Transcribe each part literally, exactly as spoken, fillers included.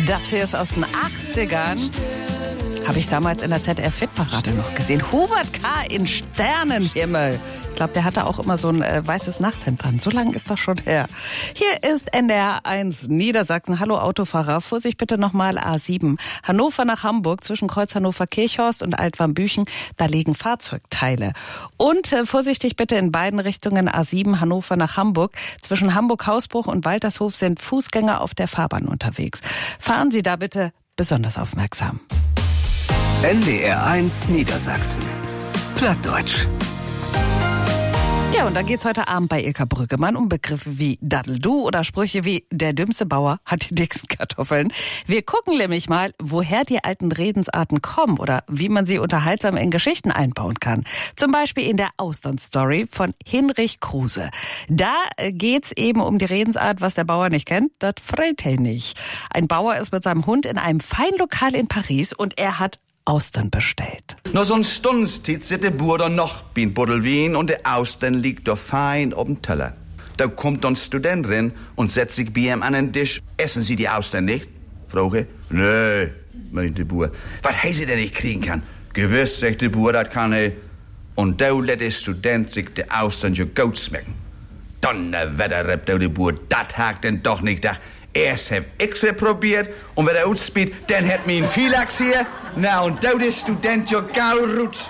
Das hier ist aus den achtzigern. Habe ich damals in der Z D F-Hitparade noch gesehen. Hubert K. in Sternenhimmel. Ich glaube, der hatte auch immer so ein äh, weißes Nachthemd dran. So lange ist das schon her. Hier ist N D R eins Niedersachsen. Hallo Autofahrer, Vorsicht bitte nochmal A sieben. Hannover nach Hamburg zwischen Kreuz Hannover-Kirchhorst und Altwarmbüchen. Da liegen Fahrzeugteile. Und äh, vorsichtig bitte in beiden Richtungen A sieben Hannover nach Hamburg. Zwischen Hamburg-Hausbruch und Waltershof sind Fußgänger auf der Fahrbahn unterwegs. Fahren Sie da bitte besonders aufmerksam. N D R eins Niedersachsen. Plattdeutsch. Ja, und da geht's heute Abend bei Ilka Brüggemann um Begriffe wie Daddeldu oder Sprüche wie der dümmste Bauer hat die dicksten Kartoffeln. Wir gucken nämlich mal, woher die alten Redensarten kommen oder wie man sie unterhaltsam in Geschichten einbauen kann. Zum Beispiel in der Austern-Story von Hinrich Kruse. Da geht's eben um die Redensart, was der Bauer nicht kennt, das freit er nicht. Ein Bauer ist mit seinem Hund in einem Feinlokal in Paris und er hat Austern bestellt. Nur so ein Stundstiet sitzt der Bruder noch bin Buddelwien und der Austern liegt da fein auf dem Teller. Da kommt ein Student rein und setzt sich bei ihm an den Tisch. Essen Sie die Austern nicht? Frage. Nee, meint der Bauer. Was heißt Sie denn nicht kriegen kann? Gewiss, sagt der Bauer, das kann er. Und da lässt der Student sich die Austern ja gut schmecken. Donnerwetter, rappt der Bauer, das hakt denn doch nicht da. Erst hab ich sie probiert und wenn er ausspielt, dann hat mir ein Vielax hier. Na, und da der Student ja gaurut.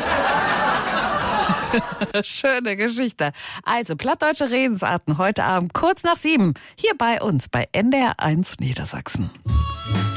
Schöne Geschichte. Also, plattdeutsche Redensarten heute Abend kurz nach sieben. Hier bei uns bei N D R eins Niedersachsen.